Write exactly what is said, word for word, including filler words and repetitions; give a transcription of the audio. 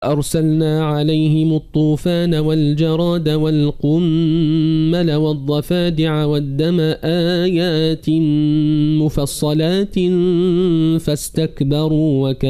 أرسلنا عليهم الطوفان والجراد والقمل والضفادع والدم آيات مفصلات فاستكبروا وكانوا